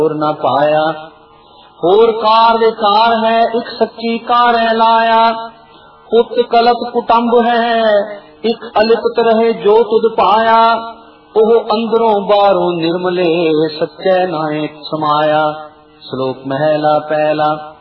और न पाया। होर कार दे कार है एक सच्ची कार है लाया। पुत कलप कुटुंब है एक अलिप्त रहे जो तुद पाया। ओह अंदरों बाहरों निर्मले सच्चे नायक समाया। श्लोक महला पहला।